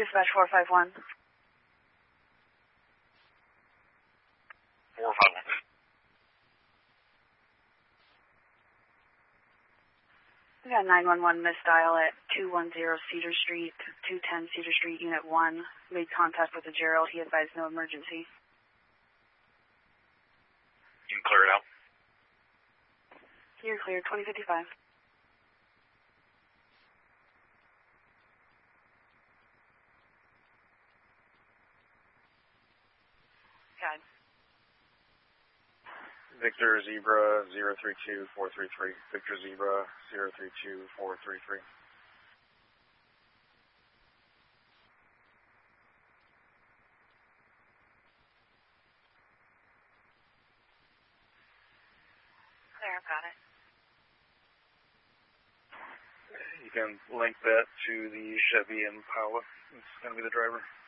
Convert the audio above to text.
Dispatch 451. 451. We got 911 misdial at 210 Cedar Street, 210 Cedar Street, Unit 1. Made contact with the Gerald. He advised no emergency. You can clear it out. You're clear, 2055. God. Victor Zebra 032433. Victor Zebra 032433. There, got it. You can link that to the Chevy Impala. It's going to be the driver.